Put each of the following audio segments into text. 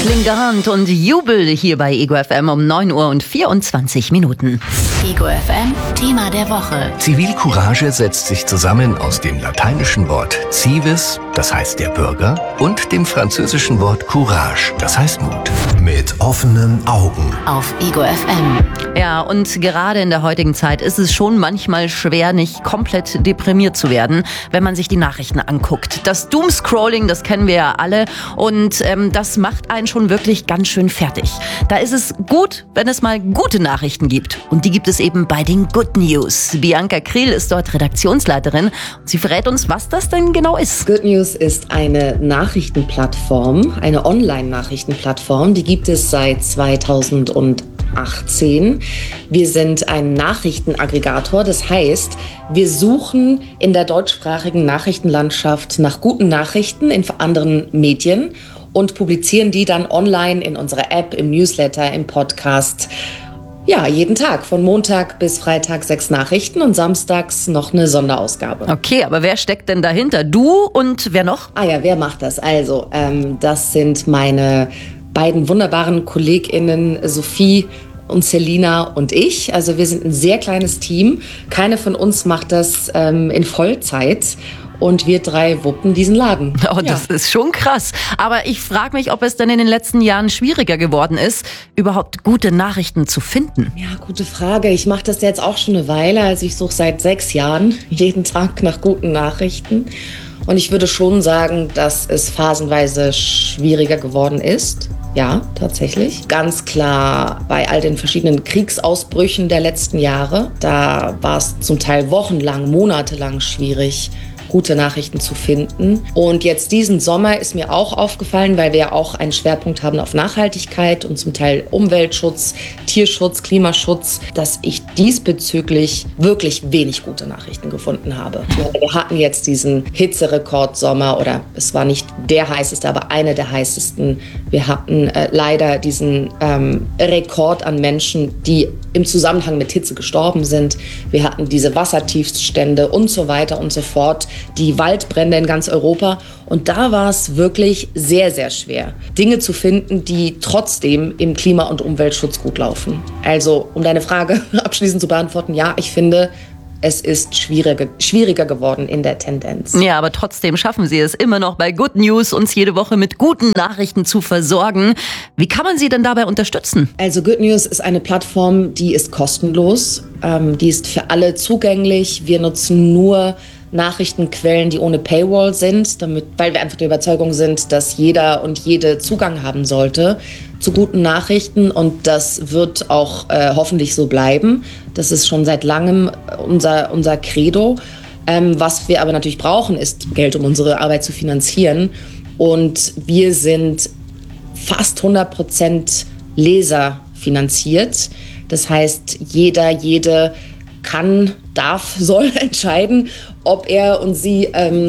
Lingard und Jubel hier bei Ego FM um 9 Uhr und 24 Minuten. Ego FM, Thema der Woche. Zivilcourage setzt sich zusammen aus dem lateinischen Wort civis, das heißt der Bürger, und dem französischen Wort courage, das heißt Mut. Mit offenen Augen. Auf Ego FM. Ja, und gerade in der heutigen Zeit ist es schon manchmal schwer, nicht komplett deprimiert zu werden, wenn man sich die Nachrichten anguckt. Das Doomscrolling, das kennen wir ja alle und das macht einen schon wirklich ganz schön fertig. Da ist es gut, wenn es mal gute Nachrichten gibt. Und die gibt es eben bei den Good News. Bianca Kriel ist dort Redaktionsleiterin. Sie verrät uns, was das denn genau ist. Good News ist eine Nachrichtenplattform, eine Online-Nachrichtenplattform. Die gibt es seit 2018. Wir sind ein Nachrichtenaggregator. Das heißt, wir suchen in der deutschsprachigen Nachrichtenlandschaft nach guten Nachrichten in anderen Medien und publizieren die dann online in unserer App, im Newsletter, im Podcast. Ja, jeden Tag, von Montag bis Freitag 6 Nachrichten und samstags noch eine Sonderausgabe. Okay, aber wer steckt denn dahinter? Du und wer noch? Wer macht das? Also, das sind meine beiden wunderbaren KollegInnen Sophie und Selina und ich. Also wir sind ein sehr kleines Team. Keine von uns macht das in Vollzeit. Und wir 3 wuppen diesen Laden. Oh, das ist schon krass. Aber ich frage mich, ob es denn in den letzten Jahren schwieriger geworden ist, überhaupt gute Nachrichten zu finden. Ja, gute Frage. Ich mache das jetzt auch schon eine Weile. Also ich suche seit 6 Jahren jeden Tag nach guten Nachrichten. Und ich würde schon sagen, dass es phasenweise schwieriger geworden ist. Ja, tatsächlich. Ganz klar bei all den verschiedenen Kriegsausbrüchen der letzten Jahre. Da war es zum Teil wochenlang, monatelang schwierig, gute Nachrichten zu finden. Und jetzt diesen Sommer ist mir auch aufgefallen, weil wir ja auch einen Schwerpunkt haben auf Nachhaltigkeit und zum Teil Umweltschutz, Tierschutz, Klimaschutz, dass ich diesbezüglich wirklich wenig gute Nachrichten gefunden habe. Wir hatten jetzt diesen Hitzerekordsommer oder es war nicht der heißeste, aber einer der heißesten. Wir hatten leider diesen Rekord an Menschen, die im Zusammenhang mit Hitze gestorben sind. Wir hatten diese Wassertiefststände und so weiter und so fort. Die Waldbrände in ganz Europa. Und da war es wirklich sehr, sehr schwer, Dinge zu finden, die trotzdem im Klima- und Umweltschutz gut laufen. Also, um deine Frage abschließend zu beantworten, ja, ich finde, es ist schwieriger geworden in der Tendenz. Ja, aber trotzdem schaffen Sie es immer noch bei Good News, uns jede Woche mit guten Nachrichten zu versorgen. Wie kann man Sie denn dabei unterstützen? Also Good News ist eine Plattform, die ist kostenlos. Die ist für alle zugänglich. Wir nutzen nur Nachrichtenquellen, die ohne Paywall sind, weil wir einfach der Überzeugung sind, dass jeder und jede Zugang haben sollte zu guten Nachrichten und das wird auch hoffentlich so bleiben. Das ist schon seit langem unser Credo. Was wir aber natürlich brauchen, ist Geld, um unsere Arbeit zu finanzieren und wir sind fast 100% Leser finanziert. Das heißt, jede soll entscheiden, ob er und sie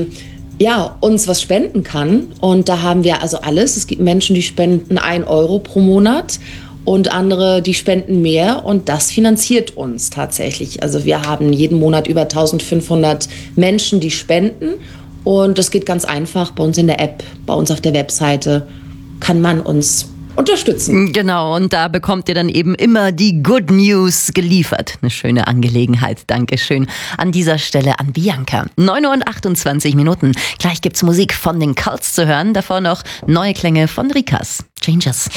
uns was spenden kann. Und da haben wir also alles. Es gibt Menschen, die spenden 1 Euro pro Monat und andere, die spenden mehr. Und das finanziert uns tatsächlich. Also wir haben jeden Monat über 1500 Menschen, die spenden. Und das geht ganz einfach bei uns in der App, bei uns auf der Webseite kann man uns unterstützen. Genau, und da bekommt ihr dann eben immer die Good News geliefert. Eine schöne Angelegenheit. Dankeschön an dieser Stelle an Bianca. 9 Uhr und 28 Minuten. Gleich gibt's Musik von den Cults zu hören. Davor noch neue Klänge von Rikas. Changes.